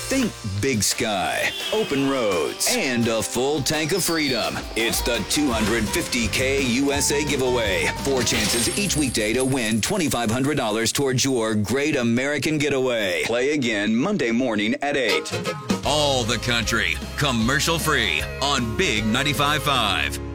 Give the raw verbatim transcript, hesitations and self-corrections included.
Think big sky, open roads, and a full tank of freedom. It's the two hundred fifty K U S A giveaway. Four chances each weekday to win twenty-five hundred dollars towards your great American getaway. Play again Monday morning at eight. All the country, commercial free on Big ninety-five point five.